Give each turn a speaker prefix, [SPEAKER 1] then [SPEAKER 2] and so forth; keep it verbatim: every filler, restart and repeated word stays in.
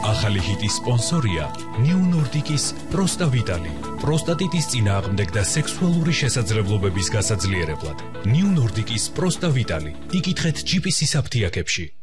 [SPEAKER 1] ახალი ჰიტის სპონსორია New Nordic-ის პროსტავიტალი. პროსტატიტის წინააღმდეგ და სექსუალური შესაძლებლობების გასაძლიერებლად. New Nordic-ის პროსტავიტალი. იკითხეთ ჯი პი სის აფთიაქებში.